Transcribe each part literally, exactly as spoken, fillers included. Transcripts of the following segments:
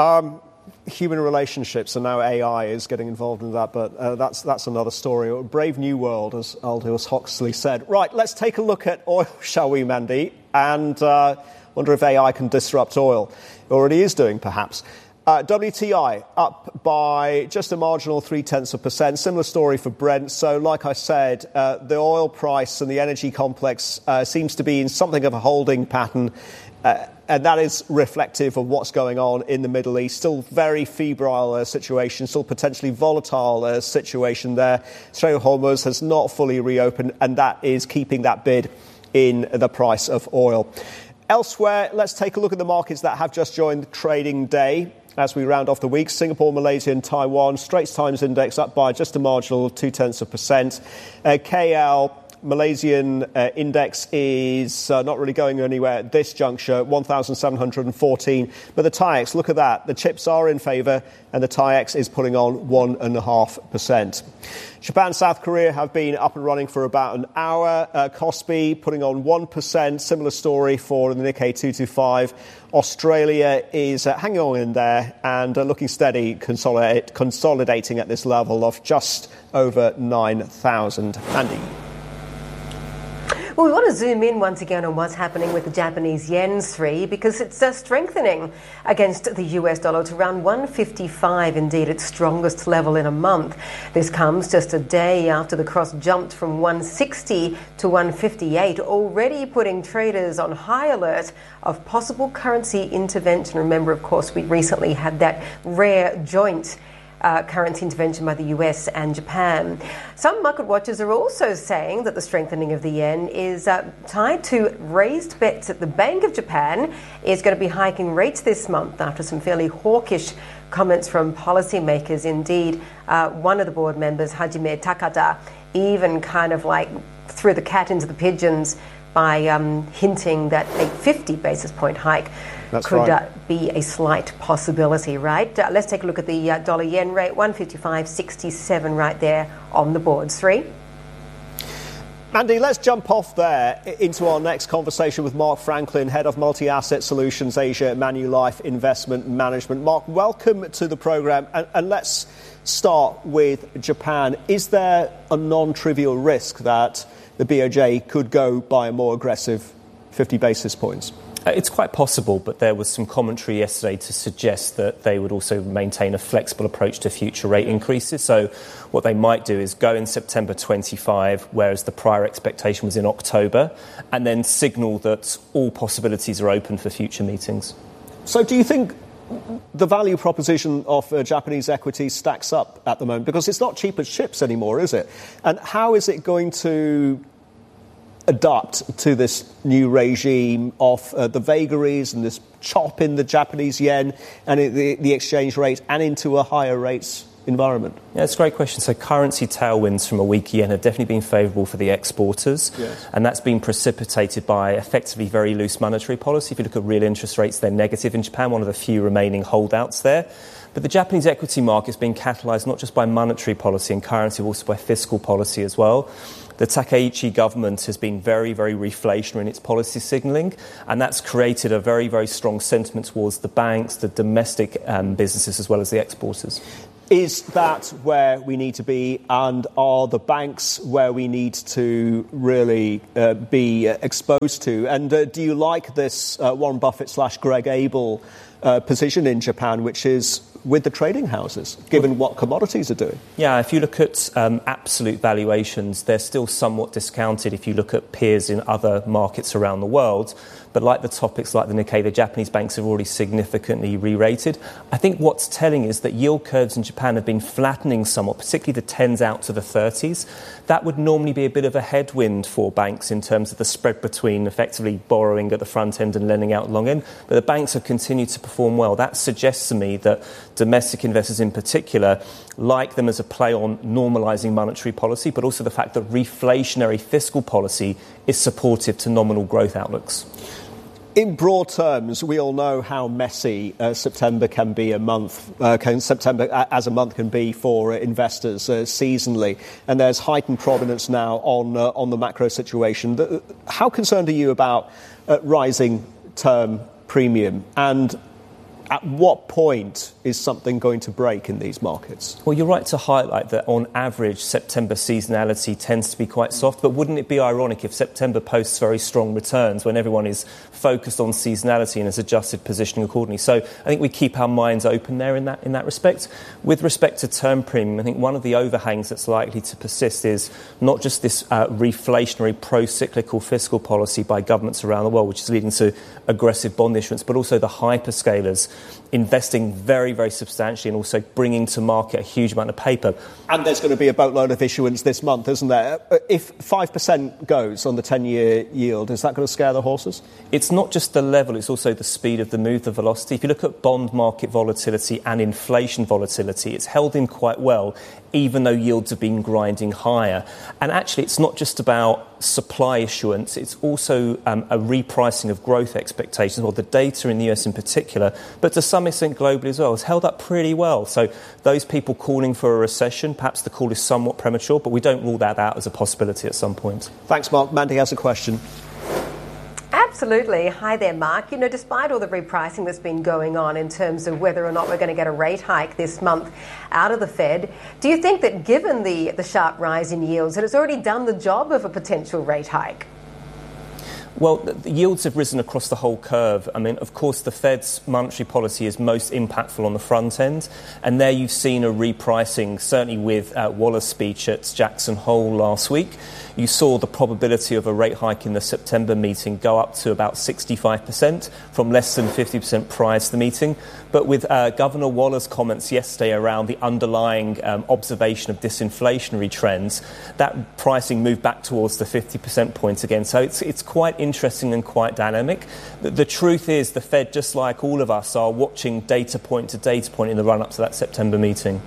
Um, human relationships, and now A I is getting involved in that, but uh, that's that's another story. A brave new world, as Aldous Huxley said. Right, let's take a look at oil, shall we, Mandy? And uh, wonder if A I can disrupt oil. It already is doing, perhaps. Uh, W T I up by just a marginal three-tenths of a percent. Similar story for Brent. So, like I said, uh, the oil price and the energy complex uh, seems to be in something of a holding pattern. Uh, and that is reflective of what's going on in the Middle East. Still very febrile uh, situation, still potentially volatile uh, situation there. Strait of Hormuz has not fully reopened, and that is keeping that bid in the price of oil. Elsewhere, let's take a look at the markets that have just joined the trading day. As we round off the week, Singapore, Malaysia and Taiwan. Straits Times Index up by just a marginal two-tenths of a percent. Uh, K L, Malaysian uh, index is uh, not really going anywhere at this juncture, one thousand seven hundred fourteen. But the T I E X, look at that. The chips are in favour and the T I E X is putting on one point five percent. Japan, South Korea have been up and running for about an hour. Uh, Kospi putting on one percent. Similar story for the Nikkei two twenty-five. Australia is uh, hanging on in there and uh, looking steady, consolidate, consolidating at this level of just over nine thousand. Andy. Well, we want to zoom in once again on what's happening with the Japanese yen, three, because it's uh, strengthening against the U S dollar to around one fifty-five, indeed its strongest level in a month. This comes just a day after the cross jumped from one sixty to one fifty-eight, already putting traders on high alert of possible currency intervention. Remember, of course, we recently had that rare joint Uh, currency intervention by the U S and Japan. Some market watchers are also saying that the strengthening of the yen is uh, tied to raised bets that the Bank of Japan is going to be hiking rates this month after some fairly hawkish comments from policymakers. Indeed, uh, one of the board members, Hajime Takada, even kind of like threw the cat into the pigeons by um, hinting that a fifty basis point hike That's could right. uh, be a slight possibility, right? Uh, let's take a look at the uh, dollar yen rate, one fifty-five sixty-seven right there on the boards. Three. Andy, let's jump off there into our next conversation with Mark Franklin, Head of Multi-Asset Solutions Asia, Manulife Investment Management. Mark, welcome to the programme. And, and let's start with Japan. Is there a non-trivial risk that the B O J could go by a more aggressive fifty basis points? Uh, it's quite possible, but there was some commentary yesterday to suggest that they would also maintain a flexible approach to future rate increases. So what they might do is go in September twenty-five, whereas the prior expectation was in October, and then signal that all possibilities are open for future meetings. So do you think the value proposition of uh, Japanese equities stacks up at the moment? Because it's not cheap as chips anymore, is it? And how is it going to adapt to this new regime of uh, the vagaries and this chop in the Japanese yen and the, the exchange rate and into a higher rates environment? Yeah, it's a great question. So currency tailwinds from a weak yen have definitely been favourable for the exporters. Yes. And that's been precipitated by effectively very loose monetary policy. If you look at real interest rates, they're negative in Japan, one of the few remaining holdouts there. But the Japanese equity market has been catalysed not just by monetary policy and currency, but also by fiscal policy as well. The Takaichi government has been very, very reflationary in its policy signalling, and that's created a very, very strong sentiment towards the banks, the domestic um, businesses, as well as the exporters. Is that where we need to be, and are the banks where we need to really uh, be uh, exposed to? And uh, do you like this uh, Warren Buffett slash Greg Abel uh, position in Japan, which is with the trading houses, given what commodities are doing? Yeah, if you look at um, absolute valuations, they're still somewhat discounted if you look at peers in other markets around the world. But like the topics like the Nikkei, the Japanese banks have already significantly re-rated. I think what's telling is that yield curves in Japan have been flattening somewhat, particularly the tens out to the thirties. That would normally be a bit of a headwind for banks in terms of the spread between effectively borrowing at the front end and lending out long end. But the banks have continued to perform well. That suggests to me that domestic investors in particular like them as a play on normalising monetary policy, but also the fact that reflationary fiscal policy is supportive to nominal growth outlooks. In broad terms, we all know how messy uh, September can be a month, uh, can September as a month can be for uh, investors uh, seasonally, and there's heightened prominence now on uh, on the macro situation. The, how concerned are you about uh, rising term premium, and at what point is something going to break in these markets? Well, you're right to highlight that on average, September seasonality tends to be quite soft, but wouldn't it be ironic if September posts very strong returns when everyone is focused on seasonality and has adjusted positioning accordingly? So I think we keep our minds open there in that in that respect. With respect to term premium, I think one of the overhangs that's likely to persist is not just this uh, reflationary pro-cyclical fiscal policy by governments around the world, which is leading to aggressive bond issuance, but also the hyperscalers investing very, very substantially and also bringing to market a huge amount of paper. And there's going to be a boatload of issuance this month, isn't there? If five percent goes on the ten-year yield, is that going to scare the horses? It's not just the level, it's also the speed of the move, the velocity. If you look at bond market volatility and inflation volatility, it's held in quite well, even though yields have been grinding higher. And actually, it's not just about supply issuance, it's also um, a repricing of growth expectations, or the data in the U S in particular, but to some extent globally as well, has held up pretty well. So those people calling for a recession, perhaps the call is somewhat premature, but we don't rule that out as a possibility at some point. Thanks, Mark. Mandy has a question. Absolutely. Hi there, Mark. You know, despite all the repricing that's been going on in terms of whether or not we're going to get a rate hike this month out of the Fed, do you think that given the, the sharp rise in yields, that it's already done the job of a potential rate hike? Well, the yields have risen across the whole curve. I mean, of course, the Fed's monetary policy is most impactful on the front end. And there you've seen a repricing, certainly with uh, Waller's speech at Jackson Hole last week. You saw the probability of a rate hike in the September meeting go up to about sixty-five percent from less than fifty percent prior to the meeting. But with uh, Governor Waller's comments yesterday around the underlying um, observation of disinflationary trends, that pricing moved back towards the fifty percent point again. So it's it's quite interesting and quite dynamic. The, the truth is the Fed, just like all of us, are watching data point to data point in the run-up to that September meeting.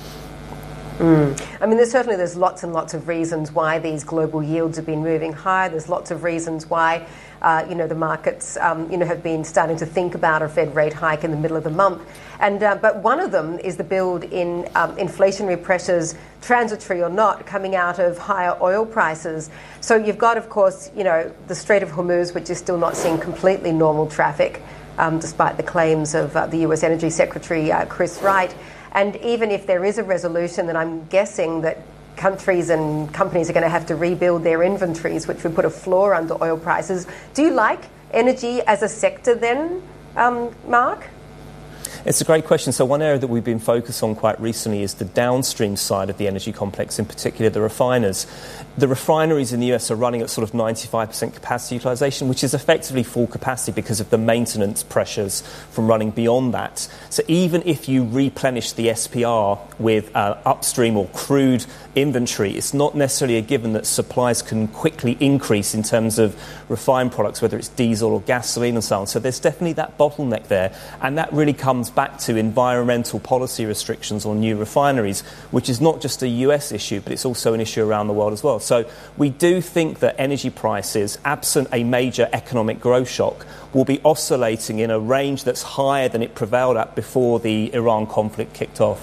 Mm. I mean, there's certainly there's lots and lots of reasons why these global yields have been moving higher. There's lots of reasons why, uh, you know, the markets, um, you know, have been starting to think about a Fed rate hike in the middle of the month. And uh, but one of them is the build in um, inflationary pressures, transitory or not, coming out of higher oil prices. So you've got, of course, you know, the Strait of Hormuz, which is still not seeing completely normal traffic, um, despite the claims of uh, the U S Energy Secretary uh, Chris Wright. And even if there is a resolution, then I'm guessing that countries and companies are going to have to rebuild their inventories, which would put a floor under oil prices. Do you like energy as a sector then, um, Mark? It's a great question. So one area that we've been focused on quite recently is the downstream side of the energy complex, in particular the refiners. The refineries in the U S are running at sort of ninety-five percent capacity utilisation, which is effectively full capacity because of the maintenance pressures from running beyond that. So even if you replenish the S P R with uh, upstream or crude inventory, it's not necessarily a given that supplies can quickly increase in terms of refined products, whether it's diesel or gasoline and so on. So there's definitely that bottleneck there. And that really comes back to environmental policy restrictions on new refineries, which is not just a U S issue, but it's also an issue around the world as well. So we do think that energy prices, absent a major economic growth shock, will be oscillating in a range that's higher than it prevailed at before the Iran conflict kicked off.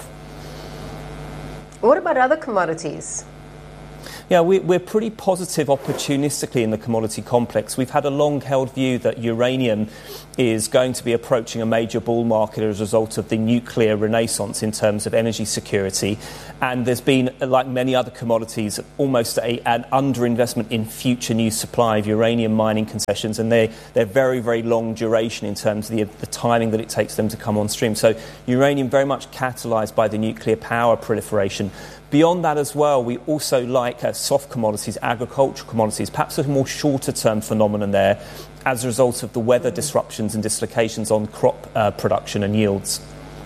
What about other commodities? Yeah, we, we're pretty positive opportunistically in the commodity complex. We've had a long-held view that uranium is going to be approaching a major bull market as a result of the nuclear renaissance in terms of energy security. And there's been, like many other commodities, almost a, an underinvestment in future new supply of uranium mining concessions. And they, they're very, very long duration in terms of the, the timing that it takes them to come on stream. So uranium very much catalysed by the nuclear power proliferation. Beyond that as well, we also like uh, soft commodities, agricultural commodities, perhaps a more shorter-term phenomenon there as a result of the weather disruptions and dislocations on crop uh, production and yields.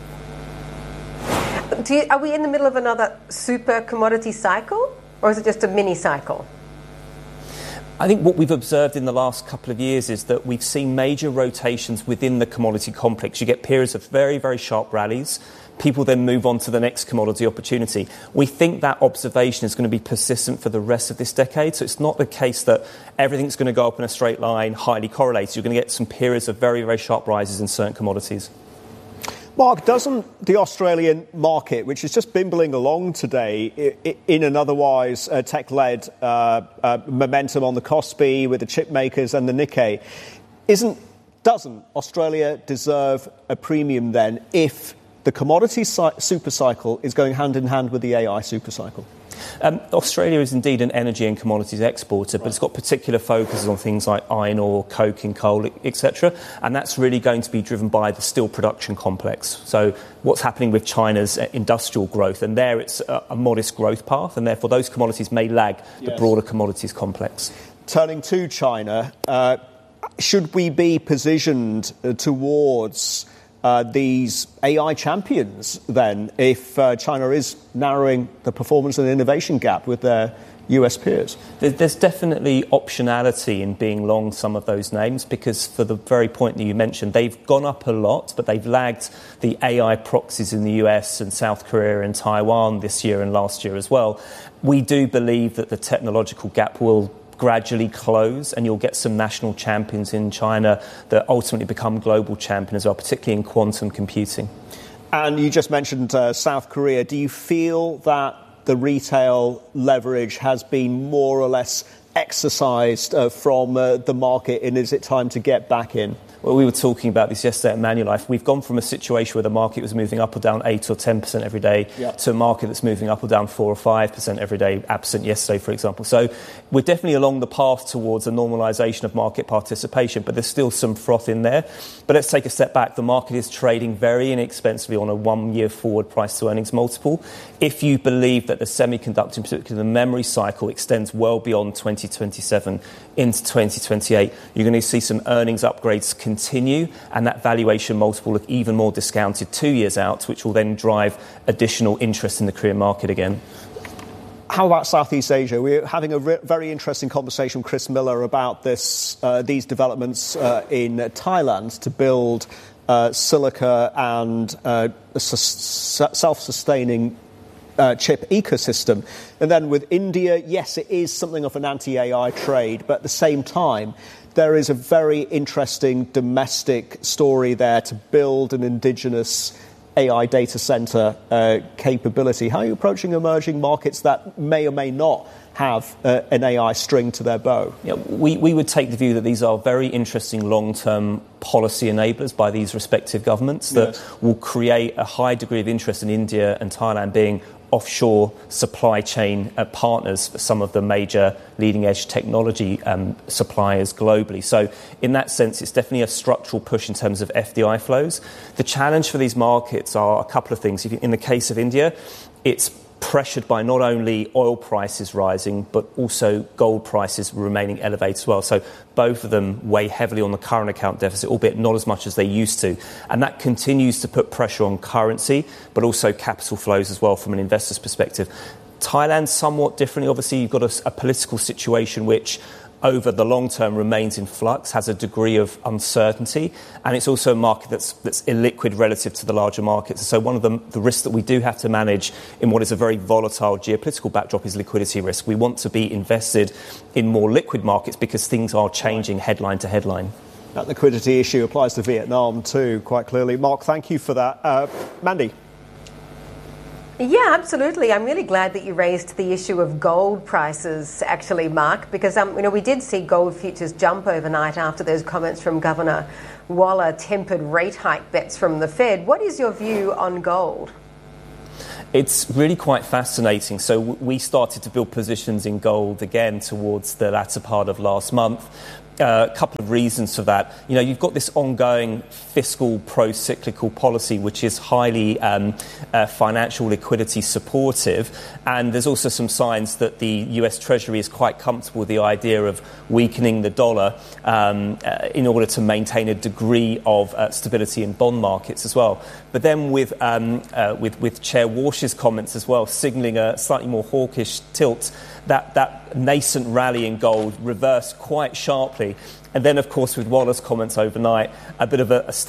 Do you, are we in the middle of another super commodity cycle, or is it just a mini cycle? I think what we've observed in the last couple of years is that we've seen major rotations within the commodity complex. You get periods of very, very sharp rallies. People then move on to the next commodity opportunity. We think that observation is going to be persistent for the rest of this decade. So it's not the case that everything's going to go up in a straight line, highly correlated. You're going to get some periods of very, very sharp rises in certain commodities. Mark, doesn't the Australian market, which is just bimbling along today in an otherwise uh, tech-led uh, uh, momentum on the Kospi with the chip makers and the Nikkei, isn't doesn't Australia deserve a premium then if the commodity si- super cycle is going hand in hand with the A I super cycle? Um, Australia is indeed an energy and commodities exporter, but it's got particular focuses on things like iron ore, coking coal, et cetera. And that's really going to be driven by the steel production complex. So what's happening with China's industrial growth? And there it's a, a modest growth path, and therefore those commodities may lag the yes. broader commodities complex. Turning to China, uh, should we be positioned uh, towards Uh, these A I champions, then, if uh, China is narrowing the performance and innovation gap with their U S peers? There's definitely optionality in being long some of those names, because for the very point that you mentioned, they've gone up a lot, but they've lagged the A I proxies in the U S and South Korea and Taiwan this year and last year as well. We do believe that the technological gap will gradually close, and you'll get some national champions in China that ultimately become global champions as well, particularly in quantum computing. And you just mentioned uh, South Korea. Do you feel that the retail leverage has been more or less exercised uh, from uh, the market, and is it time to get back in? Well, we were talking about this yesterday at Manulife. We've gone from a situation where the market was moving up or down eight or ten percent every day yep. to a market that's moving up or down four or five percent every day, absent yesterday, for example. So we're definitely along the path towards a normalisation of market participation, but there's still some froth in there. But let's take a step back. The market is trading very inexpensively on a one-year forward price-to-earnings multiple. If you believe that the semiconductor, in particular the memory cycle, extends well beyond twenty twenty-seven into twenty twenty-eight, you're going to see some earnings upgrades continue, and that valuation multiple look even more discounted two years out, which will then drive additional interest in the Korean market again. How about Southeast Asia? We're having a re- very interesting conversation with Chris Miller about this, uh, these developments uh, in Thailand to build uh, silica and uh, a su- self-sustaining Uh, chip ecosystem. And then with India, yes, it is something of an anti-A I trade, but at the same time, there is a very interesting domestic story there to build an indigenous A I data center uh, capability. How are you approaching emerging markets that may or may not have uh, an A I string to their bow? Yeah, we, we would take the view that these are very interesting long-term policy enablers by these respective governments that yes. will create a high degree of interest in India and Thailand being offshore supply chain uh, partners for some of the major leading-edge technology um, suppliers globally. So in that sense, it's definitely a structural push in terms of F D I flows. The challenge for these markets are a couple of things. In the case of India, it's pressured by not only oil prices rising, but also gold prices remaining elevated as well. So both of them weigh heavily on the current account deficit, albeit not as much as they used to. And that continues to put pressure on currency, but also capital flows as well from an investor's perspective. Thailand, somewhat differently. Obviously, you've got a, a political situation which over the long term remains in flux, has a degree of uncertainty, and it's also a market that's that's illiquid relative to the larger markets. So one of the, the risks that we do have to manage in what is a very volatile geopolitical backdrop is liquidity risk. We want to be invested in more liquid markets because things are changing headline to headline. That liquidity issue applies to Vietnam too, quite clearly. Mark, thank you for that. Uh, Mandy. Yeah, absolutely. I'm really glad that you raised the issue of gold prices, actually, Mark, because um, you know we did see gold futures jump overnight after those comments from Governor Waller, tempered rate hike bets from the Fed. What is your view on gold? It's really quite fascinating. So we started to build positions in gold again towards the latter part of last month. Uh, a couple of reasons for that. You know, you've got this ongoing fiscal pro-cyclical policy, which is highly um, uh, financial liquidity supportive. And there's also some signs that the U S Treasury is quite comfortable with the idea of weakening the dollar um, uh, in order to maintain a degree of uh, stability in bond markets as well. But then with, um, uh, with, with Chair Walsh's comments as well, signalling a slightly more hawkish tilt, that, that nascent rally in gold reversed quite sharply. And then, of course, with Waller's comments overnight, a bit of a, a